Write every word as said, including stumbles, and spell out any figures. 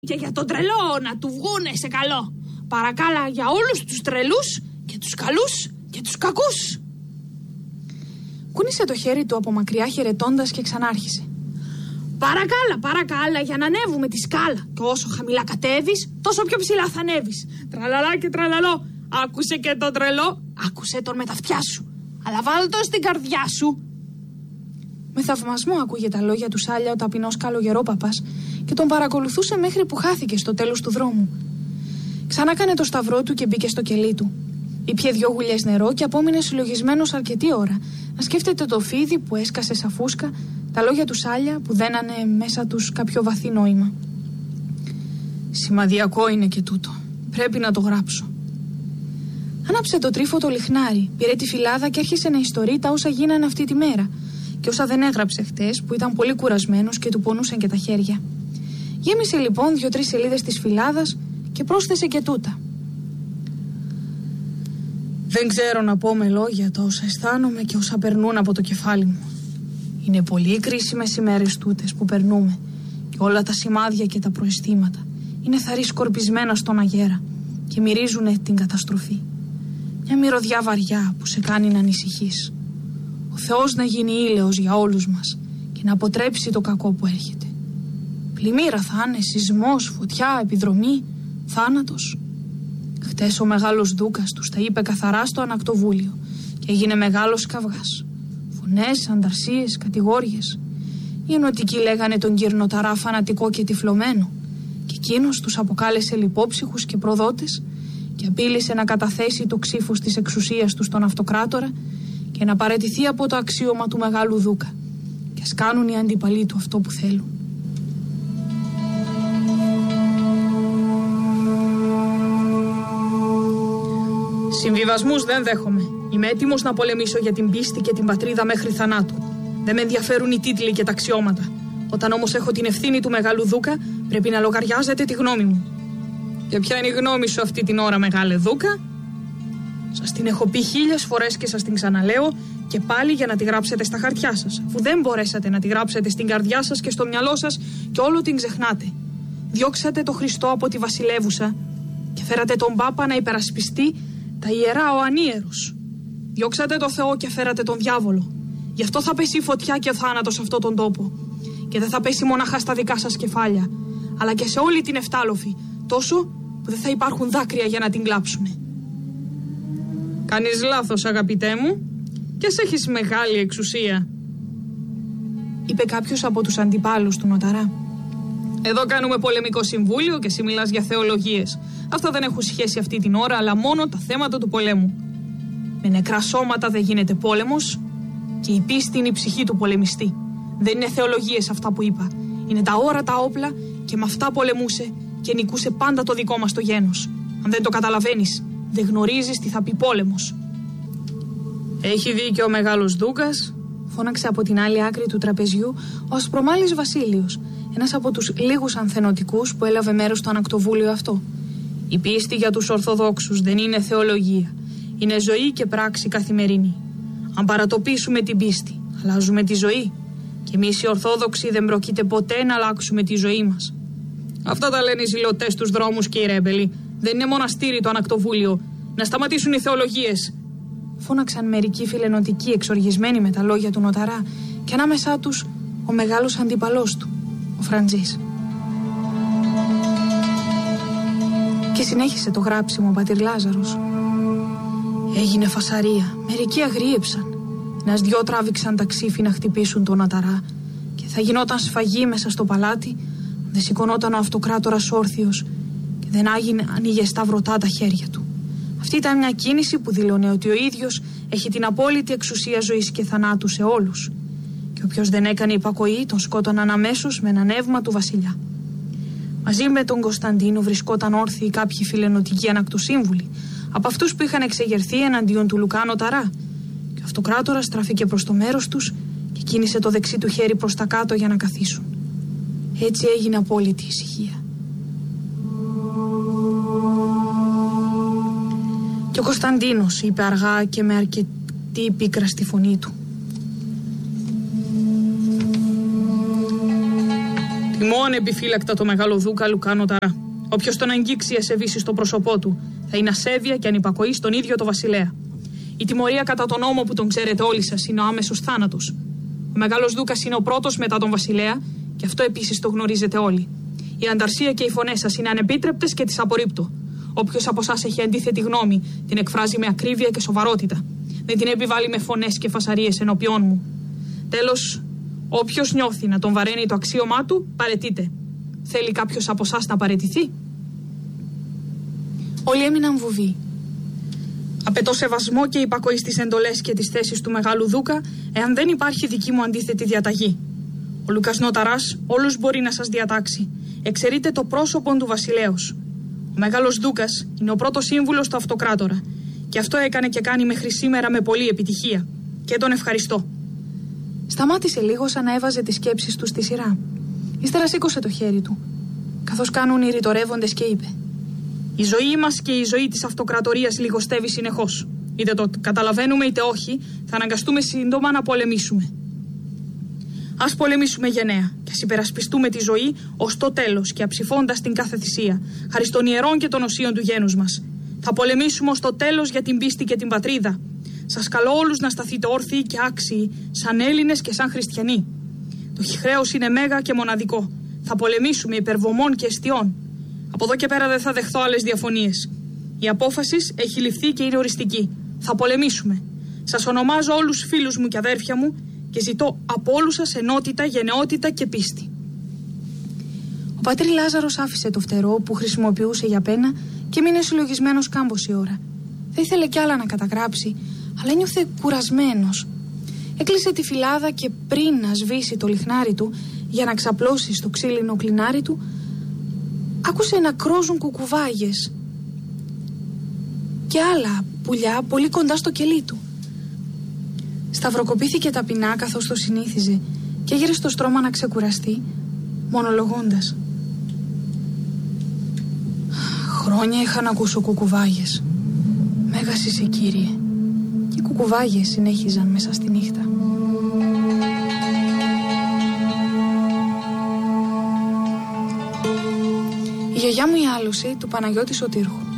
Και για τον τρελό να του βγούνε σε καλό. Παρακάλα για όλους τους τρελούς και τους καλούς και τους κακούς. Κούνησε το χέρι του από μακριά χαιρετώντας και ξανάρχισε. Παρακάλα, παρακάλα για να ανέβουμε τη σκάλα. Και όσο χαμηλά κατέβεις, τόσο πιο ψηλά θα ανέβεις. Τραλαλά και τραλαλό. Άκουσε και τον τρελό. Άκουσε τον με τα αυτιά σου. Αλλά βάλ' το στην καρδιά σου. Με θαυμασμό άκουγε τα λόγια του Σάλια ο ταπεινός καλογερόπαπας και τον παρακολουθούσε μέχρι που χάθηκε στο τέλος του δρόμου. Ξανά κάνε το σταυρό του και μπήκε στο κελί του. Ήπιε δυο γουλιές νερό και απόμεινε συλλογισμένος αρκετή ώρα να σκέφτεται το φίδι που έσκασε σαν φούσκα, τα λόγια του Σάλια που δένανε μέσα τους κάποιο βαθύ νόημα. Σημαδιακό είναι και τούτο. Πρέπει να το γράψω. Άναψε το τρίφωτο λιχνάρι, πήρε τη φυλάδα και άρχισε να ιστορεί τα όσα γίνανε αυτή τη μέρα και όσα δεν έγραψε χτες που ήταν πολύ κουρασμένος και του πονούσαν και τα χέρια. Γέμισε λοιπόν δύο-τρεις σελίδες της φυλάδας και πρόσθεσε και τούτα. Δεν ξέρω να πω με λόγια τα όσα αισθάνομαι και όσα περνούν από το κεφάλι μου. Είναι πολύ κρίσιμες οι μέρες τούτες που περνούμε και όλα τα σημάδια και τα προαισθήματα είναι θαρροί σκορπισμένα στον αγέρα και μυρίζουνε την καταστροφή. Μια μυρωδιά βαριά που σε κάνει να ανησυχείς. Ο Θεός να γίνει ήλαιος για όλους μας και να αποτρέψει το κακό που έρχεται. Πλημμύρα θα είναι, σεισμός, φωτιά, επιδρομή, θάνατος. Χτες ο μεγάλος Δούκας τους τα είπε καθαρά στο ανακτοβούλιο και έγινε μεγάλος καυγάς. Φωνές, ανταρσίες, κατηγόριες. Οι ενωτικοί λέγανε τον Κυρνοταρά φανατικό και τυφλωμένο και εκείνος τους αποκάλεσε λιπόψυχους και προδότες και απείλησε να καταθέσει το ξύφος της εξουσίας του στον αυτοκράτορα και να παραιτηθεί από το αξίωμα του μεγάλου Δούκα και ας κάνουν οι αντιπαλοί του αυτό που θέλουν. Συμβιβασμούς δεν δέχομαι. Είμαι έτοιμος να πολεμήσω για την πίστη και την πατρίδα μέχρι θανάτου. Δεν με ενδιαφέρουν οι τίτλοι και τα αξιώματα. Όταν όμως έχω την ευθύνη του μεγάλου Δούκα, πρέπει να λογαριάζετε τη γνώμη μου. Και ποια είναι η γνώμη σου αυτή την ώρα, μεγάλε Δούκα? Σας την έχω πει χίλιες φορές και σας την ξαναλέω και πάλι για να τη γράψετε στα χαρτιά σας, αφού δεν μπορέσατε να τη γράψετε στην καρδιά σας και στο μυαλό σας και όλο την ξεχνάτε. Διώξατε το Χριστό από τη βασιλεύουσα και φέρατε τον Πάπα να υπερασπιστεί τα ιερά ο ανίερος. Διώξατε το Θεό και φέρατε τον διάβολο. Γι' αυτό θα πέσει η φωτιά και ο θάνατος σε αυτόν τον τόπο. Και δεν θα πέσει μονάχα στα δικά σας κεφάλια, αλλά και σε όλη την Εφτάλοφη, τόσο που δεν θα υπάρχουν δάκρυα για να την κλάψουνε. Κάνεις λάθος, αγαπητέ μου, και σε έχεις μεγάλη εξουσία, είπε κάποιος από τους αντιπάλους του Νοταρά. Εδώ κάνουμε πολεμικό συμβούλιο και εσύ μιλάς για θεολογίες. Αυτά δεν έχουν σχέση αυτή την ώρα, αλλά μόνο τα θέματα του πολέμου. Με νεκρά σώματα δεν γίνεται πόλεμος και η πίστη είναι η ψυχή του πολεμιστή. Δεν είναι θεολογίες αυτά που είπα. Είναι τα όρατα όπλα και με αυτά πολεμούσε και νικούσε πάντα το δικό μας το γένος. Αν δεν το καταλαβαίνεις, δεν γνωρίζεις τι θα πει πόλεμος. Έχει δίκιο ο μεγάλος Δούκας, φώναξε από την άλλη άκρη του τραπεζιού ο Ασπρομάλης Βασίλειος, ένας από τους λίγους ανθενωτικούς που έλαβε μέρος στο ανακτοβούλιο αυτό. Η πίστη για τους Ορθοδόξους δεν είναι θεολογία. Είναι ζωή και πράξη καθημερινή. Αν παρατοπίσουμε την πίστη, αλλάζουμε τη ζωή. Και εμείς οι Ορθόδοξοι δεν πρόκειται ποτέ να αλλάξουμε τη ζωή μας. Αυτά τα λένε οι ζηλωτές στους δρόμους και οι ρέμπελοι. Δεν είναι μοναστήρι το ανακτοβούλιο. Να σταματήσουν οι θεολογίες. Φώναξαν μερικοί φιλενωτικοί εξοργισμένοι με τα λόγια του Νοταρά και ανάμεσά τους ο μεγάλος αντίπαλός του, ο Φραντζής. Και συνέχισε το γράψιμο ο πατήρ Λάζαρος. Έγινε φασαρία. Μερικοί αγρίεψαν. Ένας δυο τράβηξαν τα ξύφη να χτυπήσουν τον Νοταρά και θα γινόταν σφαγή μέσα στο παλάτι αν δεν σηκωνόταν ο αυτοκράτορας όρθιος και δεν άγινε, ανοίγε σταυρωτά τα χέρια του. Αυτή ήταν μια κίνηση που δηλώνει ότι ο ίδιος έχει την απόλυτη εξουσία ζωής και θανάτου σε όλους. Και όποιος δεν έκανε υπακοή τον σκότωναν αμέσως με ένα νεύμα του βασιλιά. Μαζί με τον Κωνσταντίνο βρισκόταν όρθιοι κάποιοι φιλενωτικοί ανακτοσύμβουλοι, από αυτούς που είχαν εξεγερθεί εναντίον του Λουκά Νοταρά. Και ο αυτοκράτορας στράφηκε προς το μέρος τους και κίνησε το δεξί του χέρι προς τα κάτω για να καθίσουν. Έτσι έγινε απόλυτη ησυχία. Και ο Κωνσταντίνος είπε αργά και με αρκετή πίκρα στη φωνή του. Τιμώ ανεπιφύλακτα το Μεγαλοδούκα Λουκά Νοταρά. Όποιος τον αγγίξει ασεβήσει στο πρόσωπό του θα είναι ασέβεια και ανυπακοή στον ίδιο το βασιλέα. Η τιμωρία κατά τον νόμο που τον ξέρετε όλοι σας είναι ο άμεσος θάνατος. Ο Μεγάλος Δούκας είναι ο πρώτος μετά τον βασιλέα και αυτό επίσης το γνωρίζετε όλοι. Η ανταρσία και οι φωνές σας είναι ανεπίτρεπτες και τις απορρίπτω. Όποιος από εσάς έχει αντίθετη γνώμη την εκφράζει με ακρίβεια και σοβαρότητα. Δεν την επιβάλλει με φωνές και φασαρίες ενώπιόν μου. Τέλος, όποιος νιώθει να τον βαραίνει το αξίωμά του, παραιτείται. Θέλει κάποιος από εσάς να παραιτηθεί? Όλοι έμειναν βουβοί. Απαιτώ σεβασμό και υπακοή στις εντολές και τις θέσεις του Μεγάλου Δούκα, εάν δεν υπάρχει δική μου αντίθετη διαταγή. Ο Λουκάς Νοταράς όλους μπορεί να σας διατάξει. Εξαιρείται το πρόσωπο του βασιλέως. Ο Μεγάλος Δούκας είναι ο πρώτος σύμβουλος του αυτοκράτορα και αυτό έκανε και κάνει μέχρι σήμερα με πολλή επιτυχία. Και τον ευχαριστώ. Σταμάτησε λίγο σαν να έβαζε τις σκέψεις του στη σειρά. Ύστερα σήκωσε το χέρι του, καθώς κάνουν οι ρητορεύοντες και είπε: Η ζωή μας και η ζωή της αυτοκρατορίας λιγοστεύει συνεχώς. Είτε το καταλαβαίνουμε είτε όχι, θα αναγκαστούμε σύντομα να πολεμήσουμε. Ας πολεμήσουμε γενναία και ας υπερασπιστούμε τη ζωή ως το τέλος και αψηφώντας την κάθε θυσία, χαρί των ιερών και των οσίων του γένους μας. Θα πολεμήσουμε ως το τέλος για την πίστη και την πατρίδα. Σας καλώ όλους να σταθείτε όρθιοι και άξιοι, σαν Έλληνες και σαν χριστιανοί. Το χρέος είναι μέγα και μοναδικό. Θα πολεμήσουμε υπερβομών και εστιών. Από εδώ και πέρα δεν θα δεχθώ άλλες διαφωνίες. Η απόφαση έχει ληφθεί και είναι οριστική. Θα πολεμήσουμε. Σας ονομάζω όλους φίλους μου και αδέρφια μου και ζητώ από όλους σας ενότητα, γενναιότητα και πίστη. Ο πατήρ Λάζαρος άφησε το φτερό που χρησιμοποιούσε για πένα και μείνε συλλογισμένος κάμποση ώρα. Δεν ήθελε κι άλλα να καταγράψει, αλλά ένιωθε κουρασμένος. Έκλεισε τη φυλάδα και πριν να σβήσει το λιχνάρι του για να ξαπλώσει στο ξύλινο κλινάρι του, άκουσε να κρόζουν κουκουβάγες και άλλα πουλιά πολύ κοντά στο κελί του. Σταυροκοπήθηκε ταπεινά καθώς το συνήθιζε και έγειρε στο στρώμα να ξεκουραστεί, μονολογώντας: Χρόνια είχα να ακούσω κουκουβάγες. Μέγας είσαι, Κύριε. Και οι κουκουβάγες συνέχιζαν μέσα στη νύχτα. Η γιαγιά μου η άλωση του Παναγιώτη Σωτήρχου.